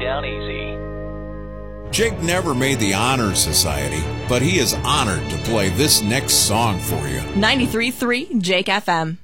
down easy. Jake never made the Honor Society, but he is honored to play this next song for you. 93.3 Jake FM.